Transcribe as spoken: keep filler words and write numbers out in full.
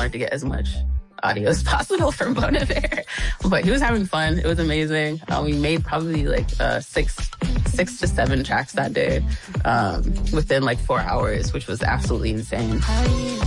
wanted to get as much audio as possible from Bon Iver. But he was having fun. It was amazing. Um, we made probably like uh, six, six to seven tracks that day um, within like four hours, which was absolutely insane.